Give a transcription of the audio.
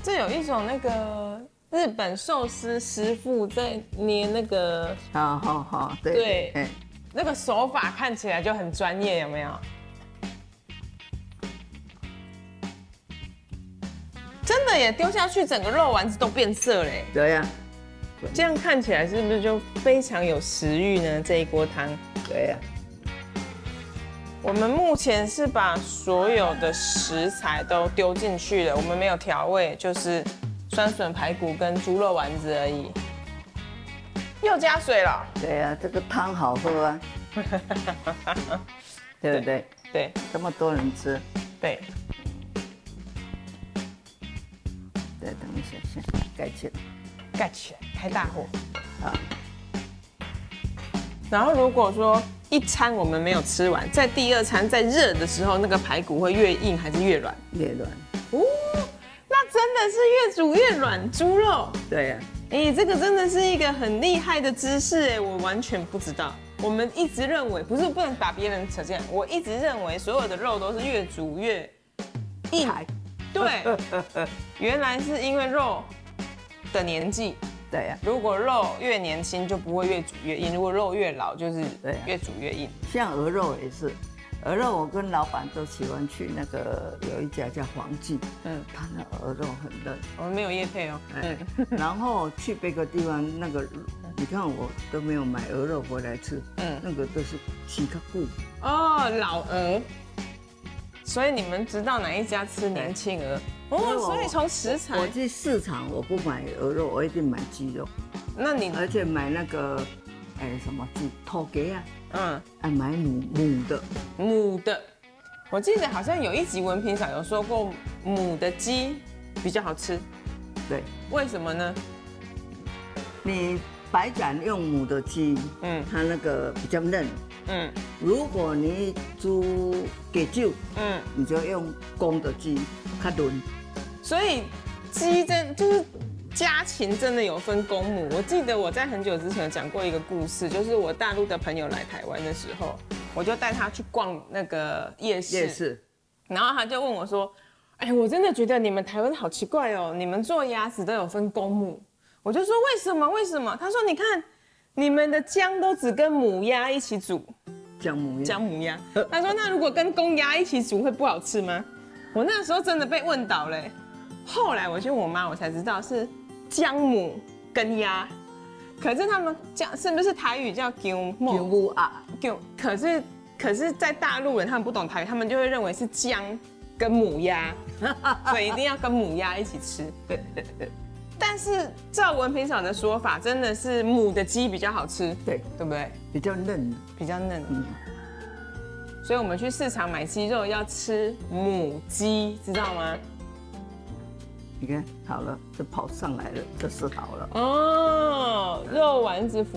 这有一种那个日本寿司师傅在捏那个， 好，对对，那个手法看起来就很专业，有没有？真的耶，丢下去整个肉丸子都变色嘞。 对呀， 这样看起来是不是就非常有食欲呢？这一锅汤。 对呀。 我们目前是把所有的食材都丢进去了，我们没有调味，就是酸笋排骨跟猪肉丸子而已。又加水了。 对呀，这个汤好喝啊，对不对？ 对， 这么多人吃。 对。 对，等一下，先盖起来。 盖起来，开大火。 好。 然后如果说一餐我们没有吃完，在第二餐在热的时候，那个排骨会越硬还是越软？ 越软。 哦，那真的是越煮越软猪肉。 对呀。 这个真的是一个很厉害的知识哎，我完全不知道。我们一直认为，不能把别人扯进来，我一直认为所有的肉都是越煮越硬。对，原来是因为肉的年纪。 对呀， 如果肉越年轻就不会越煮越硬，如果肉越老就是越煮越硬。 像鹅肉也是，鹅肉我跟老板都喜欢去那个有一家叫黄记，他那鹅肉很嫩。 我们没有业配哦。 然后去别个地方那个，你看我都没有买鹅肉回来吃，那个都是起个固。 哦，老鹅。所以你们知道哪一家吃年轻鹅？哦，所以从食材， 我去市场我不买鹅肉，我一定买鸡肉。 那你而且买那个，什么鸡头给啊，买母的。 我记得好像有一集文凭上有说过，母的鸡比较好吃。 对， 为什么呢？ 你白斩用母的鸡，它那个比较嫩。如果你煮给酒，你就用公的鸡，较嫩。 所以鸡就是家禽真的有分公母。我记得我在很久之前有讲过一个故事，就是我大陆的朋友来台湾的时候，我就带他去逛那个夜市，然后他就问我说：“我真的觉得你们台湾好奇怪哦，你们做鸭子都有分公母。”我就说：“为什么？为什么？”他说：“你看。”你们的姜都只跟母鸭一起煮， 姜母鸭。 他说：“那如果跟公鸭一起煮会不好吃吗？”我那时候真的被问倒了。后来我去问我妈，我才知道是姜母跟鸭。可是他们姜是不是台语叫姜母啊？可是在大陆人他们不懂台语，他们就会认为是姜跟母鸭，所以一定要跟母鸭一起吃。但是照文凭嫂的说法，真的是母的鸡比较好吃，对不对？ 比较嫩， 比较嫩。所以我们去市场买鸡肉要吃母鸡，知道吗？ 你看好了，这跑上来了，这是好了。 哦，肉丸子。